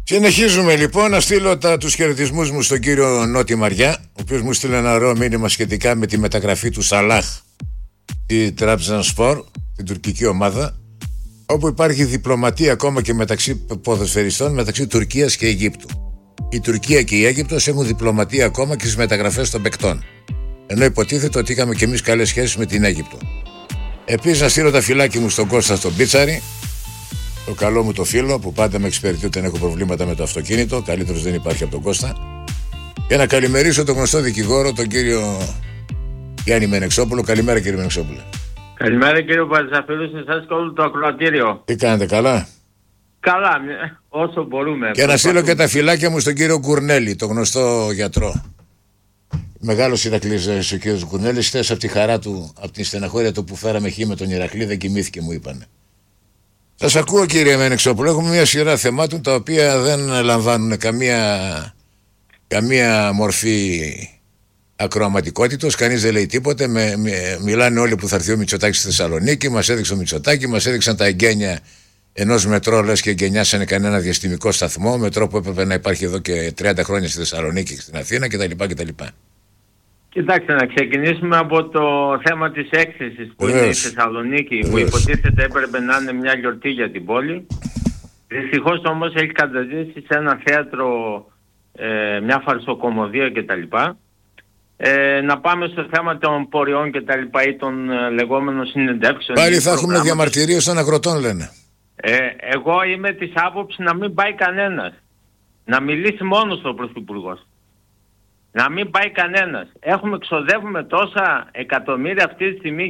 Συνεχίζουμε λοιπόν. Να στείλω τους χαιρετισμούς μου στον κύριο Νότι Μαριά, ο οποίος μου στείλε ένα ωραίο μήνυμα σχετικά με τη μεταγραφή του Σαλάχ στη Τραμπζονσπορ, την τουρκική ομάδα, όπου υπάρχει διπλωματία ακόμα και μεταξύ ποδοσφαιριστών, μεταξύ Τουρκίας και Αιγύπτου. Η Τουρκία και η Αίγυπτος έχουν διπλωματία ακόμα και στις μεταγραφές των παικτών, ενώ υποτίθεται ότι είχαμε και εμείς καλές σχέσεις με την Αίγυπτο. Επίσης να στείλω τα φυλάκια μου στον Κώστα στον Πίτσαρη, το καλό μου το φίλο που πάντα με εξυπηρετεί όταν έχω προβλήματα με το αυτοκίνητο, καλύτερος δεν υπάρχει από τον Κώστα, και να καλημερίσω τον γνωστό δικηγόρο, τον κύριο Γιάννη Μενεξόπουλο. Καλημέρα κύριε Μενεξόπουλο. Καλημέρα κύριε Παζαφίλου, σε εσάς και όλο το ακροατήριο. Τι κάνετε, καλά? Καλά, όσο μπορούμε. Και να στείλω και τα φυλάκια μου στον κύριο Κουρνέλη, τον γνωστό γιατρό. Μεγάλος Ηρακλής ο κύριος Κουρνέλης, χθες από τη χαρά του, από την στεναχώρια του που φέραμε χ με τον Ηρακλή, δεν κοιμήθηκε, μου είπανε. Σας ακούω κύριε Μενεξόπουλο. Έχουμε μια σειρά θεμάτων τα οποία δεν λαμβάνουν καμία μορφή ακροαματικότητος. Κανείς δεν λέει τίποτε. Μιλάνε όλοι που θα έρθει ο Μητσοτάκης στη Θεσσαλονίκη. Μας έδειξε ο Μητσοτάκη, μας έδειξαν τα εγγένεια ενός μετρό, λες και εγγενιάσανε κανένα διαστημικό σταθμό. Μετρό που έπρεπε να υπάρχει εδώ και 30 χρόνια στη Θεσσαλονίκη και στην Αθήνα κτλ. Κοιτάξτε, να ξεκινήσουμε από το θέμα της έκθεσης που είναι η Θεσσαλονίκη, που υποτίθεται έπρεπε να είναι μια γιορτή για την πόλη. Δυστυχώς όμως έχει καταζήσει σε ένα θέατρο μια φαρσοκομωδία κτλ. Να πάμε στο θέμα των πορεών κτλ. Ή των λεγόμενων συνεντεύξεων. Πάλι θα έχουμε διαμαρτυρίες των αγροτών, λένε. Εγώ είμαι της άποψης να μην πάει κανένας. Να μιλήσει μόνος ο Πρωθυπουργός. Να μην πάει κανένας. Ξοδεύουμε τόσα εκατομμύρια αυτή τη στιγμή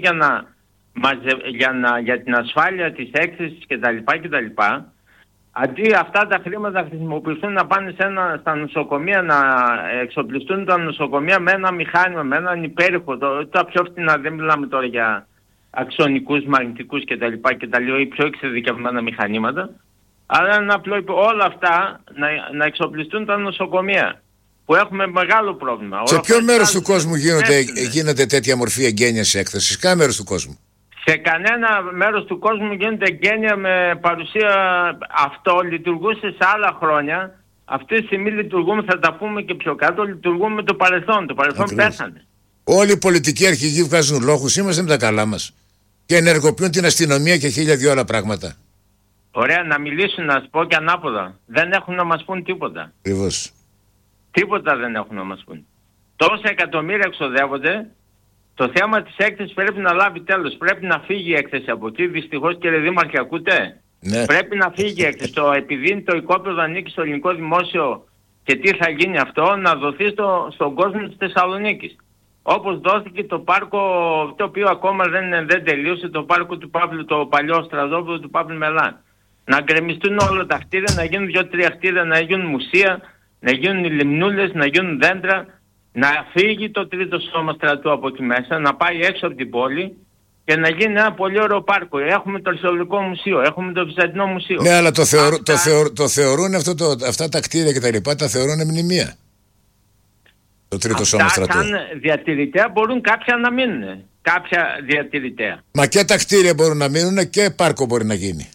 για την ασφάλεια της έκθεσης κτλ. Αντί αυτά τα χρήματα να χρησιμοποιηθούν να πάνε στα νοσοκομεία, να εξοπλιστούν τα νοσοκομεία με ένα μηχάνημα, με έναν υπέρηχο, τα πιο φθηνά, δεν μιλάμε τώρα για αξονικούς, μαγνητικούς κτλ. Ή πιο εξειδικευμένα μηχανήματα, αλλά όλα αυτά να εξοπλιστούν τα νοσοκομεία, που έχουμε μεγάλο πρόβλημα. Σε ποιο μέρος του κόσμου γίνεται τέτοια μορφή εγγένειας έκθεσης? Κάνα μέρος του κόσμου? Σε κανένα μέρος του κόσμου γίνεται εγγένεια με παρουσία. Αυτό λειτουργούσε σε άλλα χρόνια. Αυτή τη στιγμή λειτουργούμε, θα τα πούμε και πιο κάτω, λειτουργούμε με το παρελθόν. Το παρελθόν πέθανε. Όλοι οι πολιτικοί αρχηγοί βγάζουν λόγους, είμαστε με τα καλά μας. Και ενεργοποιούν την αστυνομία και 1002 άλλα πράγματα. Ωραία, να μιλήσουν, να σας πω και ανάποδα. Δεν έχουν να μας πούν τίποτα. Ακριβώς. Τίποτα δεν έχουν να μας πούν. Τόσα εκατομμύρια εξοδεύονται. Το θέμα της έκθεσης πρέπει να λάβει τέλος. Πρέπει να φύγει η έκθεση από εκεί. Δυστυχώς κύριε Δήμαρχε, ακούτε? Ναι. Πρέπει να φύγει η έκθεση. Επειδή το οικόπεδο ανήκει στο ελληνικό δημόσιο και τι θα γίνει αυτό, να δοθεί στον κόσμο της Θεσσαλονίκης. Όπως δόθηκε το πάρκο, το οποίο ακόμα δεν τελείωσε, το πάρκο του Παύλου, το παλιό στρατόπεδο του Παύλου Μελάν. Να γκρεμιστούν όλα τα κτίρια, να γίνουν 2-3 κτίρια, να γίνουν μουσεία, να γίνουν λιμνούλες, να γίνουν δέντρα, να φύγει το τρίτο σώμα στρατού από εκεί μέσα, να πάει έξω από την πόλη και να γίνει ένα πολύ ωραίο πάρκο. Έχουμε το Αρχαιολογικό Μουσείο, έχουμε το Βυζαντινό Μουσείο. Ναι, αλλά το θεωρούν αυτά τα κτίρια και τα λοιπά, τα θεωρούν μνημεία. Το τρίτο σώμα στρατού. Σαν διατηρητέα μπορούν κάποια να μείνουν. Κάποια διατηρητέα. Μα και τα κτίρια μπορούν να μείνουν και πάρκο μπορεί να γίνει.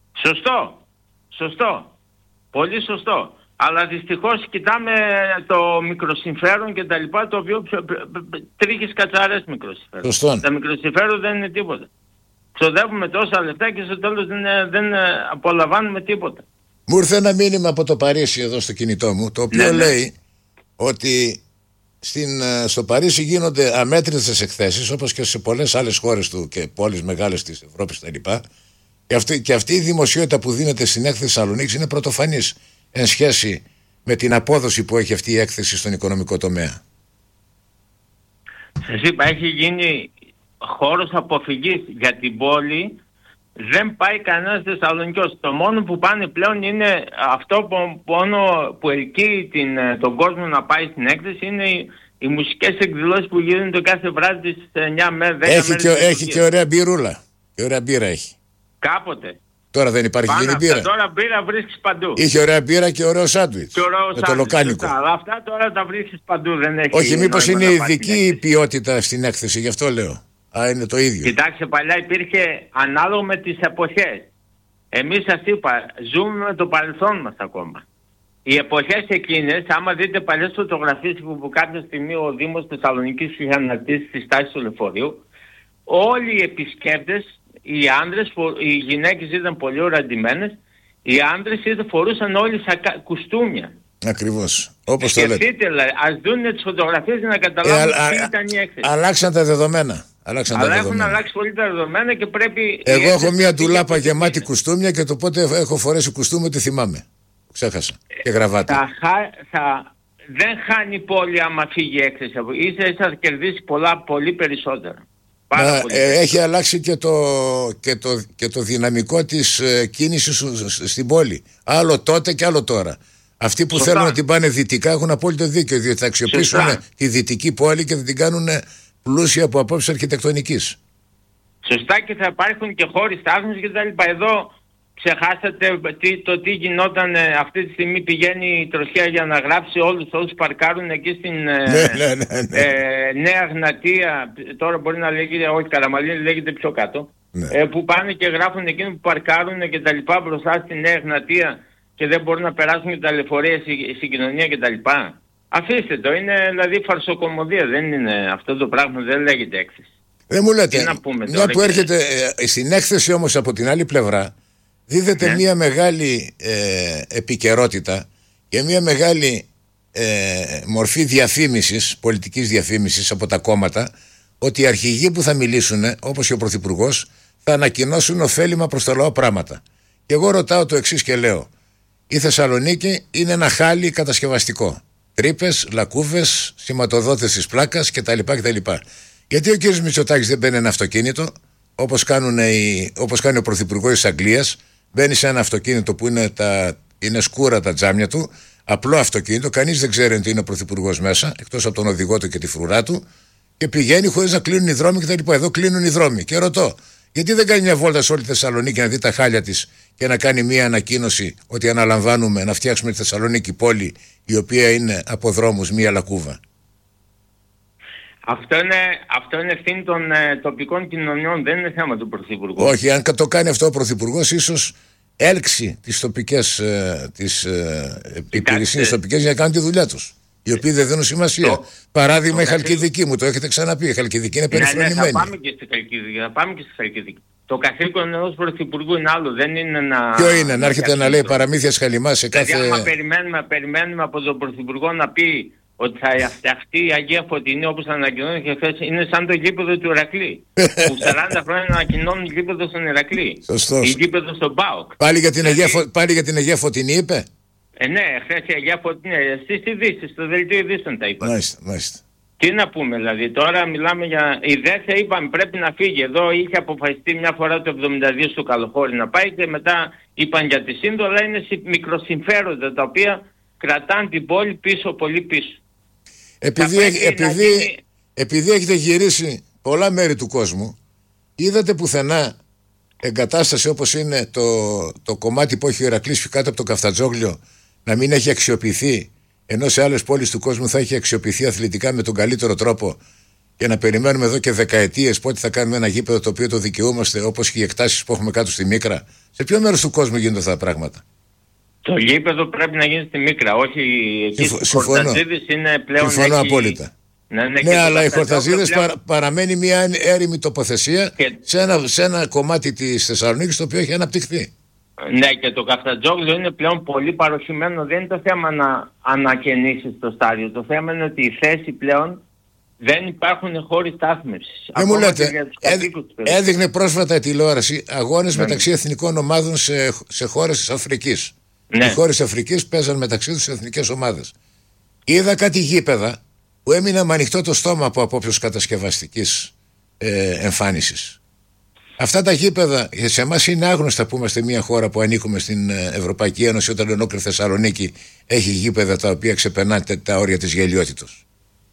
Σωστό. Πολύ σωστό. Αλλά δυστυχώς κοιτάμε το μικροσυμφέρον και τα λοιπά, το οποίο τρίχεις κατσαρές μικροσυμφέρον. Σωστό. Τα μικροσυμφέρον δεν είναι τίποτα. Ξοδεύουμε τόσα λεφτά και στο τέλος δεν απολαμβάνουμε τίποτα. Μου ήρθε ένα μήνυμα από το Παρίσι εδώ στο κινητό μου, το οποίο λέει ότι στο Παρίσι γίνονται αμέτρητες εκθέσεις, όπως και σε πολλές άλλες χώρες του και πόλεις μεγάλες της Ευρώπης κτλ. Και αυτή η δημοσιότητα που δίνεται στην έκθεση Θεσσαλονίκης είναι πρωτοφανής εν σχέση με την απόδοση που έχει αυτή η έκθεση στον οικονομικό τομέα. Σας είπα, έχει γίνει χώρος αποφυγής για την πόλη. Δεν πάει κανένας Θεσσαλονικιός. Το μόνο που πάνε πλέον είναι αυτό που ελκύει τον κόσμο να πάει στην έκθεση, είναι οι μουσικές εκδηλώσεις που γίνονται κάθε βράδυ στις 9 με 10 έχει και ωραία μπυρούλα. Και ωραία μπύρα έχει. Κάποτε. Τώρα δεν υπάρχει γίνει μπύρα. Τώρα μπύρα βρίσκεις παντού. Είχε ωραία μπύρα και ωραίο σάντουιτς. Με το λοκάνικο. Αλλά αυτά τώρα τα βρίσκεις παντού. Δεν έχει. Όχι, μήπως είναι ειδική η ποιότητα στην έκθεση, γι' αυτό λέω. Είναι το ίδιο. Κοιτάξτε, παλιά υπήρχε ανάλογα με τις εποχές. Εμείς σας είπα, ζούμε με το παρελθόν μας ακόμα. οι εποχές εκείνες, άμα δείτε παλιές φωτογραφίες που κάποια στιγμή ο Δήμος Θεσσαλονίκης είχε αναρτήσει στη στάση του λεωφορείου, όλοι οι επισκέπτες, οι άντρες, οι γυναίκες ήταν πολύ ωραντημένες, οι άντρες φορούσαν όλοι κουστούμια. Ακριβώς. Όπως το λέτε. Σκεφτείτε, ας δουν τις φωτογραφίες για να καταλάβουν τι ήταν η έκθεση. Αλλάξαν τα δεδομένα. Αλλά έχουν αλλάξει πολύ τα δεδομένα και πρέπει... Εγώ έχω μια ντουλάπα γεμάτη κουστούμια και το πότε έχω φορέσει κουστούμι ότι θυμάμαι. Ξέχασα. Και γραβάτα. Δεν χάνει πόλη άμα φύγει η έκθεση. Ίσα θα κερδίσει πολύ περισσότερα. Έχει αλλάξει και το δυναμικό της κίνησης στην πόλη. Άλλο τότε και άλλο τώρα. Αυτοί που θέλουν να την πάνε δυτικά έχουν απόλυτο δίκιο, διότι θα αξιοποιήσουν τη δυτική πόλη και θα την κάνουν πλούσια από απόψεις αρχιτεκτονικής. Σωστά, και θα υπάρχουν και χώροι στάθμης και τα λοιπά. Εδώ ξεχάσατε το τι γινόταν. Αυτή τη στιγμή πηγαίνει η τροχιά για να γράψει όλους όσους παρκάρουν εκεί στην Νέα Γνατία. Τώρα μπορεί να λέγεται, όχι Καραμαλίνη, λέγεται πιο κάτω. Που πάνε και γράφουν εκείνοι που παρκάρουν και τα λοιπά μπροστά στη Νέα Γνατία και δεν μπορούν να περάσουν και τα λεωφορεία, η συγκοινωνία και τα λοιπά. Αφήστε το, είναι δηλαδή φαρσοκομωδία, δεν είναι αυτό το πράγμα, δεν λέγεται έκθεση. Δεν μου λέτε, μια που έρχεται στην έκθεση όμως από την άλλη πλευρά, δίδεται μια μεγάλη επικαιρότητα και μια μεγάλη μορφή διαφήμισης, πολιτικής διαφήμισης από τα κόμματα, ότι οι αρχηγοί που θα μιλήσουν, όπως και ο Πρωθυπουργός, θα ανακοινώσουν ωφέλιμα προς το λαό πράγματα. Και εγώ ρωτάω το εξής και λέω: η Θεσσαλονίκη είναι ένα χάλι κατασκευαστικό. Τρύπες, λακκούβες, σηματοδότες της πλάκας κτλ. Γιατί ο κ. Μητσοτάκης δεν παίρνει ένα αυτοκίνητο, όπως κάνει ο Πρωθυπουργός της Αγγλίας, μπαίνει σε ένα αυτοκίνητο που είναι σκούρα τα τζάμια του, απλό αυτοκίνητο, κανείς δεν ξέρει ότι είναι ο Πρωθυπουργός μέσα, εκτός από τον οδηγό του και τη φρουρά του, και πηγαίνει χωρίς να κλείνουν οι δρόμοι κτλ. Εδώ κλείνουν οι δρόμοι. Και ρωτώ, γιατί δεν κάνει μια βόλτα σε όλη τη Θεσσαλονίκη να δει τα χάλια της και να κάνει μια ανακοίνωση ότι αναλαμβάνουμε να φτιάξουμε τη Θεσσαλονίκη πόλη, η οποία είναι από δρόμους μια λακκούβα. Αυτό είναι ευθύνη των τοπικών κοινωνιών, δεν είναι θέμα του Πρωθυπουργού. Όχι, αν το κάνει αυτό ο Πρωθυπουργός, ίσως έλξει τις τοπικές υπηρεσίες τοπικές για να κάνουν τη δουλειά τους, οι οποίοι δεν δίνουν σημασία. Παράδειγμα, η Χαλκιδική, μου το έχετε ξαναπεί. Η Χαλκιδική είναι περιφρονημένη. Ναι, θα πάμε και στη Χαλκιδική. Το καθήκον ενός Πρωθυπουργού είναι άλλο, δεν είναι να... Ποιο είναι, να έρχεται να λέει παραμύθια σχαλιμά σε κάθε... Δηλαδή, άμα περιμένουμε από τον Πρωθυπουργό να πει ότι θα φτιαχτεί η Αγία Φωτεινή, όπως ανακοινώνει και χθες, είναι σαν το γήπεδο του Ηρακλή. Που 40 χρόνια ανακοινώνουν γήπεδο στον Ηρακλή. Σωστός. Ή γήπεδο στον ΠΑΟΚ. Πάλι για την Αγία Φωτεινή είπε. Ναι, χθες η Αγία Φωτεινή. Στις ειδήσεις, στο δελτίο ειδήσεων τα είπα. Μάλιστα. Τι να πούμε δηλαδή, τώρα μιλάμε για... Η ΔΕΘΕ είπαμε πρέπει να φύγει. Εδώ είχε αποφασιστεί μια φορά το 72 στο Καλοχώρι να πάει και μετά είπαν για τη Σύνδο, αλλά είναι μικροσυμφέροντα τα οποία κρατάνε την πόλη πίσω, πολύ πίσω. Επειδή έχετε γυρίσει πολλά μέρη του κόσμου, είδατε πουθενά εγκατάσταση όπως είναι το κομμάτι που έχει ο Ηρακλής κάτω από το Καφτατζόγλιο να μην έχει αξιοποιηθεί, ενώ σε άλλες πόλεις του κόσμου θα έχει αξιοποιηθεί αθλητικά με τον καλύτερο τρόπο, και να περιμένουμε εδώ και δεκαετίες πότε θα κάνουμε ένα γήπεδο το οποίο το δικαιούμαστε, όπως και οι εκτάσεις που έχουμε κάτω στη Μίκρα? Σε ποιο μέρος του κόσμου γίνονται αυτά τα πράγματα? Το γήπεδο πρέπει να γίνει στη Μίκρα, όχι εκεί στους Χορταζίδες είναι πλέον... Συμφωνώ απόλυτα. Ναι, αλλά οι Χορταζίδες παραμένει μια έρημη τοποθεσία σε ένα κομμάτι της Θεσσαλονίκης το οποίο έχει αναπτυχθεί. Ναι, και το Καφτατζόγλιο είναι πλέον πολύ παροχημένο. Δεν είναι το θέμα να ανακαινήσεις το στάδιο. Το θέμα είναι ότι η θέση πλέον δεν υπάρχουν χώροι στάθμευσης. Δεν μου λέτε, έδειχνε πρόσφατα η τηλεόραση αγώνες μεταξύ εθνικών ομάδων σε χώρες της Αφρικής. Οι χώρες της Αφρικής παίζαν μεταξύ τους εθνικές ομάδες. Είδα κάτι γήπεδα που έμεινε με ανοιχτό το στόμα από απόψεως κατασκευαστικής εμφάνισης. Αυτά τα γήπεδα σε εμάς είναι άγνωστα που είμαστε μια χώρα που ανήκουμε στην Ευρωπαϊκή Ένωση, όταν ολόκληρη Θεσσαλονίκη έχει γήπεδα τα οποία ξεπερνάνε τα όρια της γελιότητος.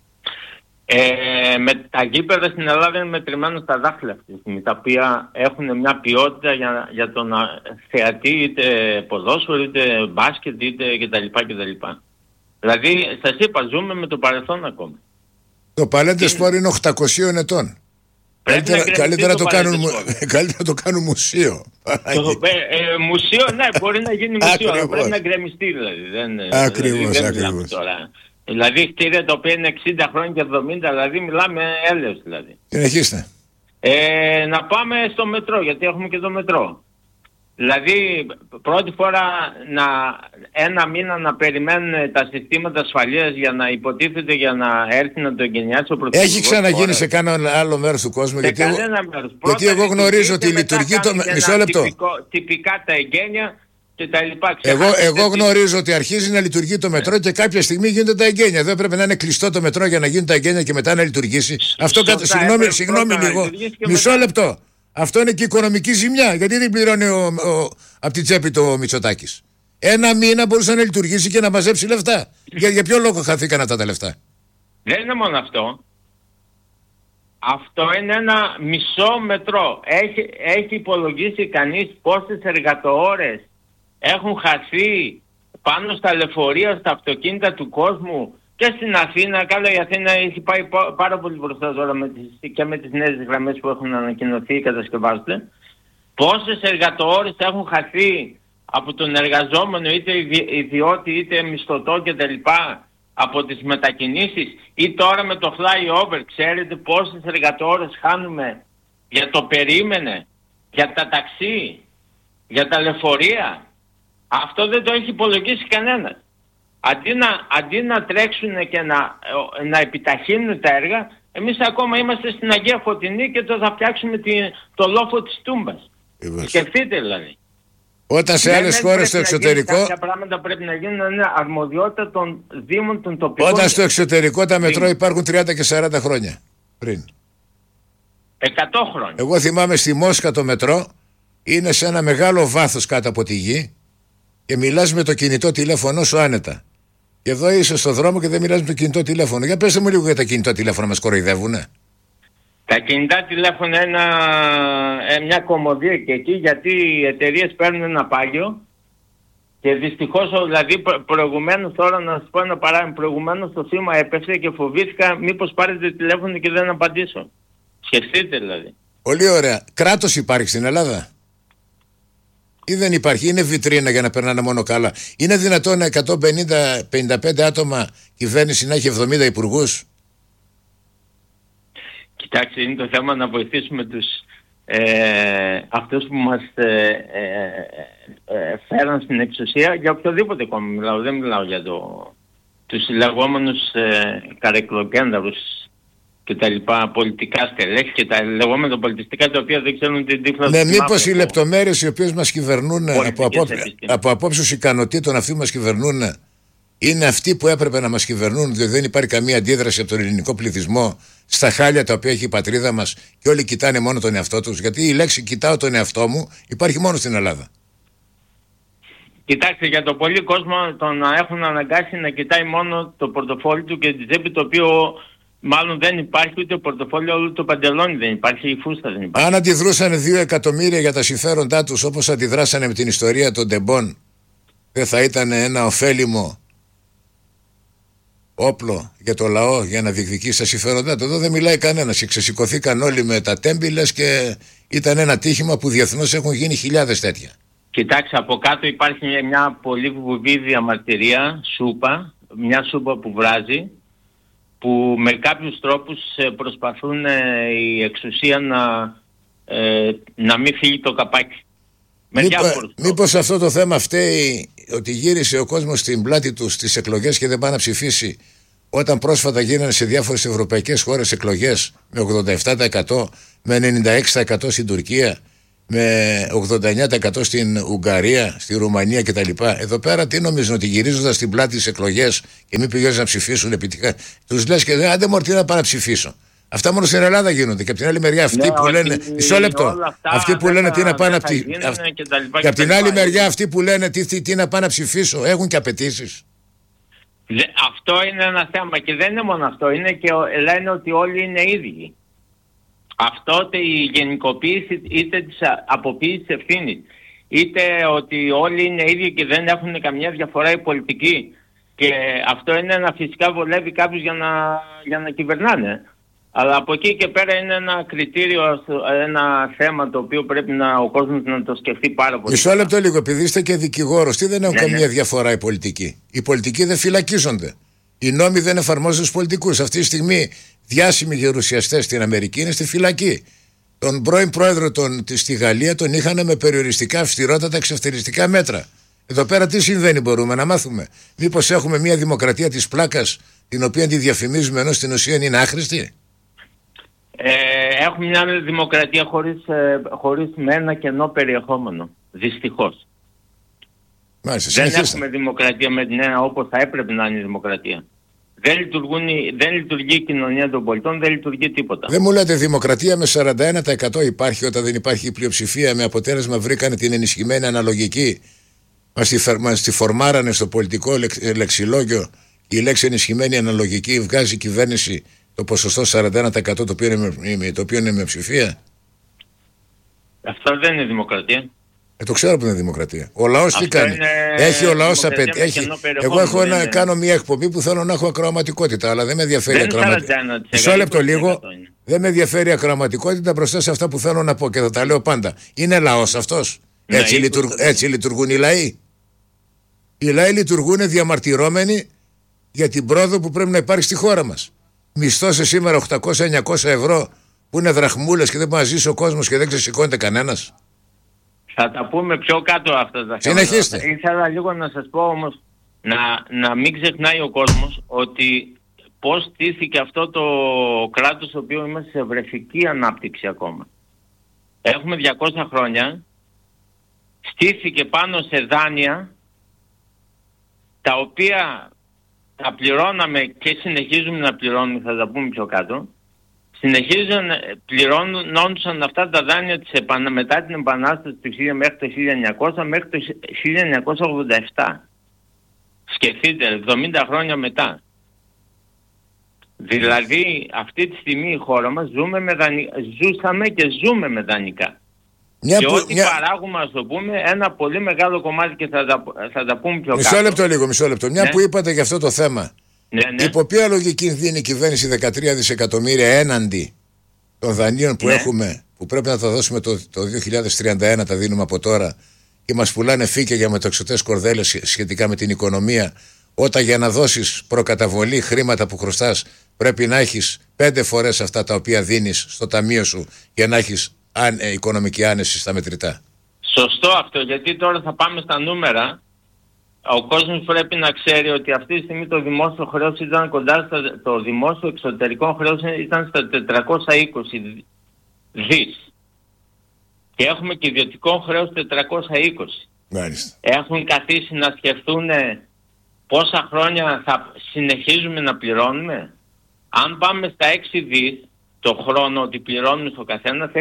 Με τα γήπεδα στην Ελλάδα είναι μετρημένα στα δάχτυλα αυτή τη στιγμή, τα οποία έχουν μια ποιότητα για τον θεατή, είτε ποδόσφαιρο, είτε μπάσκετ, είτε κτλ. Δηλαδή, σας είπα, ζούμε με το παρελθόν ακόμα. Το Παλέντε Σπορ είναι 800 ετών. Καλύτερα το κάνουν μουσείο. Μουσείο, ναι, μπορεί να γίνει μουσείο, αλλά πρέπει να γκρεμιστεί δηλαδή. Ακριβώς. Δηλαδή κτίρια τα οποία είναι 60 χρόνια και 70, δηλαδή μιλάμε έλεος δηλαδή. Συνεχίστε. Να πάμε στο μετρό, γιατί έχουμε και το μετρό. Δηλαδή πρώτη φορά ένα μήνα να περιμένουν τα συστήματα ασφαλείας για να υποτίθεται για να έρθει να το εγκαινιάσει ο πρωθυπουργός. Έχει ξαναγίνει σε κάνα άλλο μέρος του κόσμου? Γιατί εγώ γνωρίζω ότι λειτουργεί το... Μισό λεπτό. Τυπικά τα εγγένεια και τα λοιπά. Εγώ γνωρίζω ότι αρχίζει να λειτουργεί το μετρό και κάποια στιγμή γίνονται τα εγγένεια. Δεν πρέπει να είναι κλειστό το μετρό για να γίνουν τα εγγένεια και μετά να λειτουργήσει. Αυτό συγγνώμη λίγο. Μισό λεπτό. Αυτό είναι και οικονομική ζημιά. Γιατί δεν πληρώνει από την τσέπη το Μητσοτάκης? Ένα μήνα μπορούσε να λειτουργήσει και να μαζέψει λεφτά. Για ποιο λόγο χαθήκαν αυτά τα λεφτά? Δεν είναι μόνο αυτό. Αυτό είναι ένα μισό μετρό. Έχει υπολογίσει κανείς πόσες εργατοώρες έχουν χαθεί πάνω στα λεωφορεία, στα αυτοκίνητα του κόσμου και στην Αθήνα? Καλά, η Αθήνα έχει πάει πάρα πολύ μπροστά τώρα και με τις νέες γραμμές που έχουν ανακοινωθεί ή κατασκευάζονται. Πόσες εργατοώρες έχουν χαθεί από τον εργαζόμενο, είτε ιδιώτη είτε μισθωτό κτλ, από τις μετακινήσεις, ή τώρα με το flyover. Ξέρετε πόσες εργατοώρες χάνουμε για το περίμενε, για τα ταξί, για τα λεωφορεία? Αυτό δεν το έχει υπολογίσει κανένας. Αντί να τρέξουν και να επιταχύνουν τα έργα, εμείς ακόμα είμαστε στην Αγία Φωτεινή και θα φτιάξουμε το λόφο της Τούμπας. Σκεφτείτε δηλαδή. Όταν σε άλλες χώρες στο εξωτερικό... Κάποια πράγματα πρέπει να γίνουν, είναι αρμοδιότητα των δήμων, των τοπικών... Όταν στο εξωτερικό τα μετρό υπάρχουν 30 και 40 χρόνια πριν. 100 χρόνια. Εγώ θυμάμαι στη Μόσχα το μετρό είναι σε ένα μεγάλο βάθος κάτω από τη γη και μιλάς με το κινητό τηλέφωνο σου άνετα. Και εδώ είσαι στο δρόμο και δεν μιλάς με το κινητό τηλέφωνο. Για πέστε μου λίγο για τα κινητά τηλέφωνα, μας κοροϊδεύουνε? Τα κινητά τηλέφωνα είναι μια κωμωδία και εκεί, γιατί οι εταιρείες παίρνουν ένα πάγιο και δυστυχώς, δηλαδή προηγουμένως, τώρα να σας πω ένα παράδειγμα, προηγουμένως το σήμα έπεσε και φοβήθηκα μήπως πάρετε τηλέφωνο και δεν απαντήσω. Σκεφτείτε δηλαδή. Πολύ ωραία. Κράτος υπάρχει στην Ελλάδα ή δεν υπάρχει? Είναι βιτρίνα για να περνάνε μόνο καλά? Είναι δυνατόν 150-55 άτομα κυβέρνηση να έχει 70 υπουργούς? Κοιτάξτε, είναι το θέμα να βοηθήσουμε αυτούς που μας φέραν στην εξουσία, για οποιοδήποτε κόμμα μιλάω. Δεν μιλάω για τους λεγόμενους καρεκλοκένταρους και τα λοιπά, πολιτικά στελέχη και τα λεγόμενα πολιτιστικά, τα οποία δεν ξέρουν την τύφλα. Ναι, μήπως οι λεπτομέρειες οι οποίες μας κυβερνούν από απόψεως ικανοτήτων, αυτοί που μας κυβερνούν, είναι αυτοί που έπρεπε να μας κυβερνούν, διότι δεν υπάρχει καμία αντίδραση από τον ελληνικό πληθυσμό στα χάλια τα οποία έχει η πατρίδα μας και όλοι κοιτάνε μόνο τον εαυτό τους? Γιατί η λέξη «κοιτάω τον εαυτό μου» υπάρχει μόνο στην Ελλάδα. Κοιτάξτε, για το πολύ κόσμο τον έχουν αναγκάσει να κοιτάει μόνο το πορτοφόλι του και τη τσέπη, το οποίο μάλλον δεν υπάρχει ούτε πορτοφόλιο, ούτε το παντελόνι δεν υπάρχει, η φούστα δεν υπάρχει. Αν αντιδρούσαν 2 εκατομμύρια για τα συμφέροντά τους όπως αντιδράσανε με την ιστορία των Ντεμπών, δεν θα ήταν ένα ωφέλιμο όπλο για το λαό για να διεκδικήσει τα συμφέροντά του? Εδώ δεν μιλάει κανένας και ξεσηκωθήκαν όλοι με τα τέμπιλες και ήταν ένα τύχημα που διεθνώς έχουν γίνει χιλιάδες τέτοια. Κοιτάξτε, από κάτω υπάρχει μια πολύ βουβή διαμαρτυρία, σούπα, μια σούπα που βράζει, που με κάποιους τρόπους προσπαθούν η εξουσία να μην φύγει το καπάκι. Μήπως αυτό το θέμα φταίει ότι γύρισε ο κόσμος στην πλάτη του στις εκλογές και δεν πάει να ψηφίσει, όταν πρόσφατα γίνανε σε διάφορες ευρωπαϊκές χώρες εκλογές με 87%, με 96% στην Τουρκία, με 89% στην Ουγγαρία, στη Ρουμανία κτλ. Εδώ πέρα τι νομίζουν, ότι γυρίζοντας στην πλάτη τις εκλογές και μην πηγαίνουν να ψηφίσουν επιτυχία, τους λες και άντε μορτή να πάω να ψηφίσω? Αυτά μόνο στην Ελλάδα γίνονται. Και από την άλλη μεριά αυτοί που λένε. Μισό λεπτό. Αυτοί που λένε τι να πάνε να ψηφίσω. Και από την άλλη μεριά αυτοί που λένε τι να πάνε να ψηφίσω έχουν και απαιτήσεις. Αυτό είναι ένα θέμα. Και δεν είναι μόνο αυτό. Είναι και λένε ότι όλοι είναι ίδιοι. Αυτό η γενικοποίηση είτε της αποποίησης ευθύνης, είτε ότι όλοι είναι ίδιοι και δεν έχουν καμιά διαφορά οι πολιτικοί. Και αυτό είναι να φυσικά βολεύει κάποιους για να κυβερνάνε. Αλλά από εκεί και πέρα είναι ένα κριτήριο, ένα θέμα το οποίο πρέπει ο κόσμος να το σκεφτεί πάρα πολύ. Μισό λεπτό λίγο, επειδή είστε και δικηγόρος, τι δεν έχουν καμία διαφορά οι πολιτικοί? Οι πολιτικοί δεν φυλακίζονται. Οι νόμοι δεν εφαρμόζονται στους πολιτικούς. Αυτή τη στιγμή διάσημοι γερουσιαστές στην Αμερική είναι στη φυλακή. Τον πρώην πρόεδρο στη Γαλλία τον είχαν με περιοριστικά αυστηρότατα εξευτελιστικά μέτρα. Εδώ πέρα τι συμβαίνει, μπορούμε να μάθουμε? Μήπως έχουμε μια δημοκρατία της πλάκας, την οποία τη διαφημίζουμε, ενώ στην ουσία είναι άχρηστη? Έχουμε μια δημοκρατία χωρίς με ένα κενό περιεχόμενο. Δυστυχώς. Μάλιστα, δεν έχουμε δημοκρατία με την έννοια όπως θα έπρεπε να είναι η δημοκρατία. Δεν λειτουργεί η κοινωνία των πολιτών, δεν λειτουργεί τίποτα. Δεν μου λέτε δημοκρατία με 41% υπάρχει όταν δεν υπάρχει η πλειοψηφία, με αποτέλεσμα βρήκανε την ενισχυμένη αναλογική. Μας τη φορμάρανε στο πολιτικό λεξιλόγιο. Η λέξη ενισχυμένη αναλογική βγάζει η κυβέρνηση το ποσοστό 41% το οποίο είναι με ψηφία. Αυτό δεν είναι δημοκρατία. Το ξέρω που είναι δημοκρατία. Ο λαός τι κάνει? Έχει ο λαός απαιτήσει. Εγώ κάνω μια εκπομπή που θέλω να έχω ακροαματικότητα, αλλά δεν με ενδιαφέρει ακροαματικότητα. Μισό λεπτό λίγο. Δεν με ενδιαφέρει ακροαματικότητα μπροστά σε αυτά που θέλω να πω και θα τα λέω πάντα. Είναι λαός αυτός? Έτσι λειτουργούν οι λαοί? Οι λαοί λειτουργούν διαμαρτυρώμενοι για την πρόοδο που πρέπει να υπάρχει στη χώρα μας. Μισθώσε σήμερα 800-900 ευρώ που είναι δραχμούλες και δεν μπορεί να ζήσει ο κόσμος και δεν ξεσηκώνεται κανένας. Θα τα πούμε πιο κάτω αυτά τα θέματα. Συνεχίστε. Ήθελα λίγο να σας πω όμως να μην ξεχνάει ο κόσμος ότι πώς στήθηκε αυτό το κράτος το οποίο είμαστε σε βρεφική ανάπτυξη ακόμα. Έχουμε 200 χρόνια, στήθηκε πάνω σε δάνεια τα οποία τα πληρώναμε και συνεχίζουμε να πληρώνουμε, θα τα πούμε πιο κάτω. Πληρώνονταν αυτά τα δάνεια μετά την Επανάσταση του 1900 μέχρι το 1987. Σκεφτείτε, 70 χρόνια μετά. Δηλαδή αυτή τη στιγμή η χώρα μας ζούσαμε και ζούμε με δανεικά. Ό,τι παράγουμε, ας το πούμε, ένα πολύ μεγάλο κομμάτι και θα τα πούμε πιο κάτω. Μισό λεπτό. Μια που είπατε για αυτό το θέμα. Ναι. Υπό ποια λογική δίνει η κυβέρνηση 13 δισεκατομμύρια έναντι των δανείων που έχουμε, που πρέπει να τα δώσουμε το 2031, τα δίνουμε από τώρα, και μας πουλάνε φύκια για μεταξωτές κορδέλες σχετικά με την οικονομία, όταν για να δώσεις προκαταβολή χρήματα που χρωστάς πρέπει να έχεις 5 φορές αυτά τα οποία δίνεις στο ταμείο σου για να έχεις οικονομική άνεση στα μετρητά. Σωστό αυτό, γιατί τώρα θα πάμε στα νούμερα. Ο κόσμος πρέπει να ξέρει ότι αυτή τη στιγμή το δημόσιο χρέος ήταν κοντά το δημόσιο εξωτερικό χρέος ήταν στα 420 δις. Και έχουμε και ιδιωτικό χρέος 420. Μάλιστα. Έχουν καθίσει να σκεφτούν πόσα χρόνια θα συνεχίζουμε να πληρώνουμε. Αν πάμε στα 6 δις το χρόνο ότι πληρώνουμε στο καθένα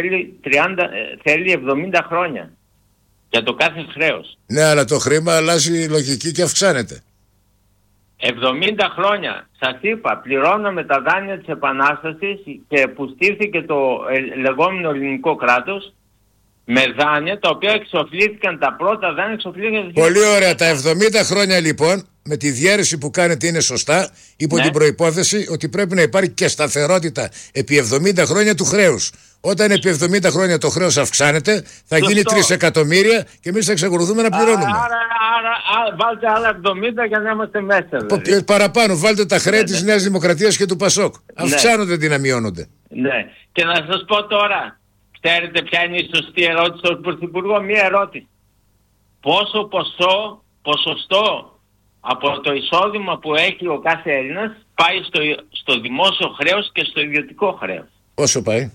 θέλει 70 χρόνια. Για το κάθε χρέος. Ναι, αλλά το χρήμα αλλάζει λογική και αυξάνεται. 70 χρόνια, σας είπα, πληρώναμε τα δάνεια της Επανάστασης και που στήθηκε το λεγόμενο ελληνικό κράτος με δάνεια τα οποία εξοφλήθηκαν, τα πρώτα δάνεια εξοφλήθηκαν. Πολύ ωραία. Τα 70 χρόνια λοιπόν, με τη διαίρεση που κάνετε είναι σωστά, υπό την προϋπόθεση ότι πρέπει να υπάρχει και σταθερότητα επί 70 χρόνια του χρέους. Όταν επί 70 χρόνια το χρέος αυξάνεται, θα γίνει 3 εκατομμύρια και εμείς θα εξακολουθούμε να πληρώνουμε. Άρα βάλτε άλλα 70 για να είμαστε μέσα. Δηλαδή. Παραπάνω, βάλτε τα χρέη της Νέας Δημοκρατίας και του Πασόκ. Αυξάνονται αντί να μειώνονται. Ναι. Και να σας πω τώρα, ξέρετε ποια είναι η σωστή ερώτηση στον Πρωθυπουργό? Μία ερώτηση. Πόσο ποσοστό από το εισόδημα που έχει ο κάθε Έλληνας πάει στο δημόσιο χρέος και στο ιδιωτικό χρέος? Πόσο πάει?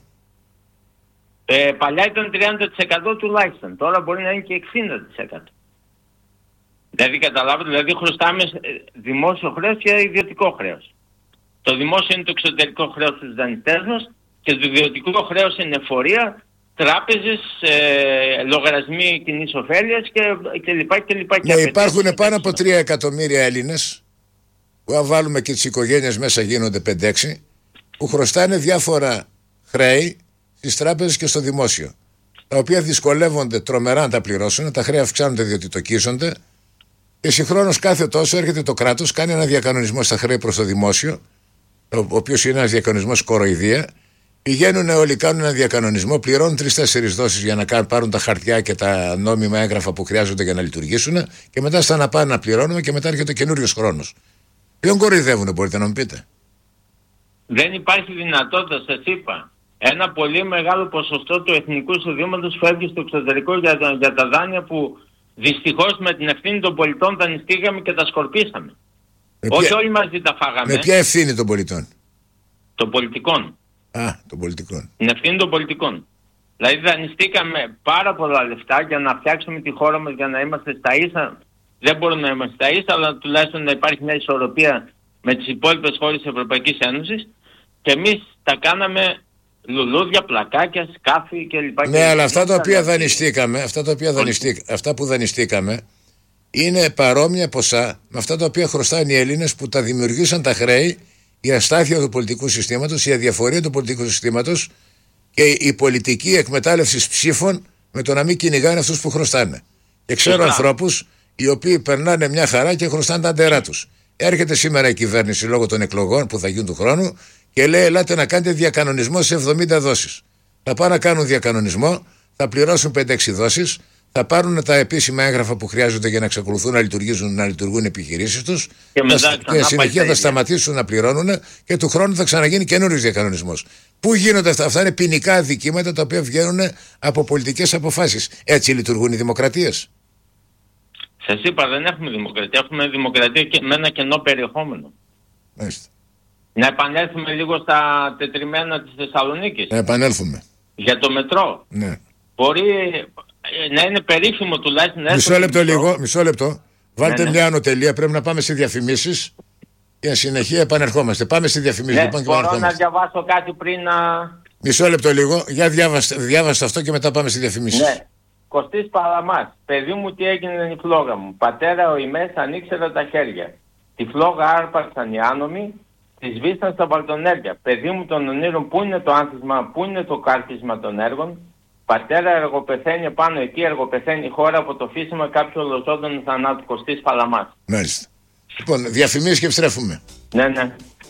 Παλιά ήταν 30% τουλάχιστον. Τώρα μπορεί να είναι και 60%. Δηλαδή καταλάβετε, δηλαδή χρωστάμε δημόσιο χρέος και ιδιωτικό χρέος. Το δημόσιο είναι το εξωτερικό χρέος στους δανειτές μας και το ιδιωτικό χρέος είναι εφορία, τράπεζες, λογαριασμοί κοινής ωφέλειας κλπ. Ναι, υπάρχουν πάνω από 3 εκατομμύρια Έλληνες, που αν βάλουμε και τις οικογένειες μέσα γίνονται 5-6, που χρωστάνε διάφορα χρέη στις τράπεζες και στο δημόσιο, τα οποία δυσκολεύονται τρομερά να τα πληρώσουν, τα χρέη αυξάνονται διότι τοκίζονται και συγχρόνως κάθε τόσο έρχεται το κράτος, κάνει ένα διακανονισμό στα χρέη προς το δημόσιο, ο οποίος είναι ένας διακανονισμός κοροϊδία. Πηγαίνουν όλοι, κάνουν ένα διακανονισμό, πληρώνουν 3-4 δόσεις για να πάρουν τα χαρτιά και τα νόμιμα έγγραφα που χρειάζονται για να λειτουργήσουν, και μετά στα να πάνε να πληρώνουμε, και μετά έρχεται καινούριος χρόνος. Ποιον κοροϊδεύουνε, μπορείτε να μου πείτε? Δεν υπάρχει δυνατότητα, σας είπα. Ένα πολύ μεγάλο ποσοστό του εθνικού εισοδήματος φεύγει στο εξωτερικό για τα δάνεια που δυστυχώς με την ευθύνη των πολιτών δανειστήκαμε και τα σκορπίσαμε. Όχι όλοι μαζί τα φάγαμε. Με ποια ευθύνη των πολιτών? Των πολιτικών. Των πολιτικών. Την ευθύνη των πολιτικών. Δηλαδή δανειστήκαμε πάρα πολλά λεφτά για να φτιάξουμε τη χώρα μας, για να είμαστε στα ίσα. Δεν μπορούμε να είμαστε στα ίσα, αλλά τουλάχιστον να υπάρχει μια ισορροπία με τις υπόλοιπες χώρες της Ευρωπαϊκής Ένωσης, και εμείς τα κάναμε λουλούδια, πλακάκια, σκάφη κλπ. Ναι, αλλά αυτά που δανειστήκαμε είναι παρόμοια ποσά με αυτά τα οποία χρωστάνε οι Έλληνες που τα δημιουργήσαν τα χρέη, η αστάθεια του πολιτικού συστήματος, η αδιαφορία του πολιτικού συστήματος και η πολιτική εκμετάλλευση ψήφων με το να μην κυνηγάνε αυτούς που χρωστάνε. Και ξέρω ανθρώπους οι οποίοι περνάνε μια χαρά και χρωστάνε τα αντερά τους. Έρχεται σήμερα η κυβέρνηση λόγω των εκλογών που θα γίνουν του χρόνου και λέει: ελάτε να κάνετε διακανονισμό σε 70 δόσεις. Θα πάνε να κάνουν διακανονισμό, θα πληρώσουν 5-6 δόσεις, θα πάρουν τα επίσημα έγγραφα που χρειάζονται για να εξακολουθούν να λειτουργούν οι επιχειρήσεις τους, και συνεχεία θα σταματήσουν να πληρώνουν, και του χρόνου θα ξαναγίνει καινούριος διακανονισμός. Πού γίνονται αυτά? Αυτά είναι ποινικά αδικήματα τα οποία βγαίνουν από πολιτικές αποφάσεις. Έτσι λειτουργούν οι δημοκρατίες. Σας είπα, δεν έχουμε δημοκρατία. Έχουμε δημοκρατία με ένα κενό περιεχόμενο. Μάλιστα. Να επανέλθουμε λίγο στα τετριμμένα της Θεσσαλονίκης. Να επανέλθουμε. Για το μετρό. Ναι. Μπορεί να είναι περίφημο τουλάχιστον. Μισό λεπτό. Βάλτε μια ανωτελεία. Πρέπει να πάμε σε διαφημίσεις και εν συνεχεία επανερχόμαστε. Πάμε σε διαφημίσεις. Ναι, μπορώ να διαβάσω κάτι πριν να... Μισό λεπτό λίγο. Για διάβαστε αυτό και μετά πάμε σε διαφημίσεις. Ναι. Κωστής Παλαμάς. Παιδί μου, τι έγινε η φλόγα μου. Πατέρα ο ημές ανοίξερα τα χέρια. Τη φλόγα άρπαξαν οι άνομοι, τη σβήσαν στα βαλτονέρια. Παιδί μου των ονείρων, πού είναι το άνθισμα, πού είναι το κάρπισμα των έργων. Πατέρα, εργοπεθαίνει πάνω εκεί, εργοπεθαίνει η χώρα, από το φύσιμα κάποιο ολοζώντανο θανάτου. Κωστής Παλαμάς. Μάλιστα. Λοιπόν, διαφημίσεις και επιστρέφουμε. Ναι, ναι.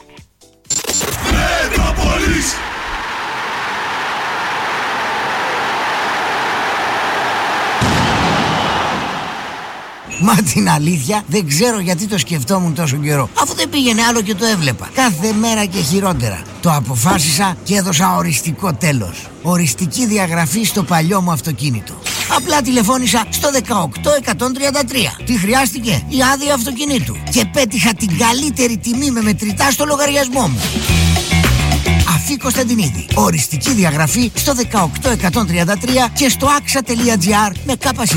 Μα την αλήθεια δεν ξέρω γιατί το σκεφτόμουν τόσο καιρό, αφού δεν πήγαινε άλλο και το έβλεπα κάθε μέρα και χειρότερα. Το αποφάσισα και έδωσα οριστικό τέλος. Οριστική διαγραφή στο παλιό μου αυτοκίνητο. Απλά τηλεφώνησα στο 18133. Τι χρειάστηκε? Η άδεια αυτοκινήτου. Και πέτυχα την καλύτερη τιμή με μετρητά στο λογαριασμό μου. Αφή Κωνσταντινίδη. Οριστική διαγραφή στο 18133 και στο axa.gr με ΚΣ.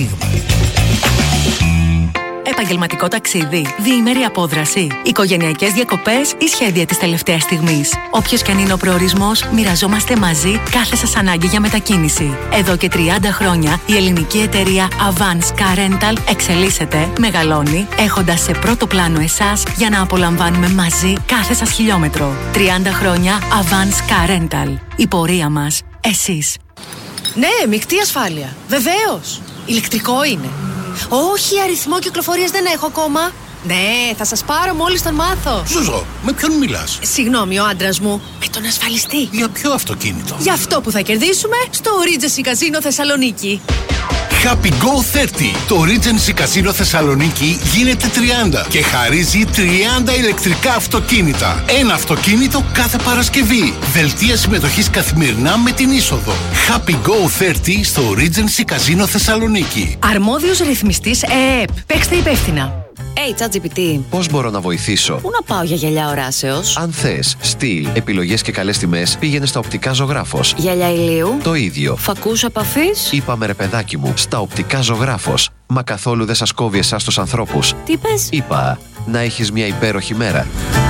Επαγγελματικό ταξίδι, διήμερη απόδραση, οικογενειακές διακοπές ή σχέδια της τελευταίας στιγμής. Όποιος και αν είναι ο προορισμός, μοιραζόμαστε μαζί κάθε σας ανάγκη για μετακίνηση. Εδώ και 30 χρόνια η ελληνική εταιρεία Avance Car Rental εξελίσσεται, μεγαλώνει, έχοντας σε πρώτο πλάνο εσάς για να απολαμβάνουμε μαζί κάθε σας χιλιόμετρο. 30 χρόνια Avance Car Rental. Η πορεία μας, εσείς. Ναι, μεικτή ασφάλεια. Βεβαίως. Ηλεκτρικό είναι. Όχι, αριθμό κυκλοφορίας δεν έχω ακόμα. Ναι, θα σας πάρω μόλις τον μάθω. Ζουζό, με ποιον μιλάς? Συγγνώμη, ο άντρας μου. Με τον ασφαλιστή. Για ποιο αυτοκίνητο? Για αυτό που θα κερδίσουμε στο Regency Casino Θεσσαλονίκη. Happy Go 30. Το Regency Casino Θεσσαλονίκη γίνεται 30 και χαρίζει 30 ηλεκτρικά αυτοκίνητα. Ένα αυτοκίνητο κάθε Παρασκευή. Δελτία συμμετοχής καθημερινά με την είσοδο. Happy Go 30 στο Regency Casino Θεσσαλονίκη. Αρμόδιος ρυθμιστής ΕΕΠ. Παίξτε υπεύθυνα. ChatGPT. Πώς μπορώ να βοηθήσω? Πού να πάω για γυαλιά οράσεως? Αν θες στυλ, επιλογές και καλές τιμές, πήγαινε στα Οπτικά Ζωγράφος. Γυαλιά ηλίου. Το ίδιο. Φακούς επαφής. Είπαμε ρε παιδάκι μου, στα Οπτικά Ζωγράφος. Μα καθόλου δεν σας κόβει εσάς τους ανθρώπους. Τι πες? Είπα, να έχεις μια υπέροχη μέρα.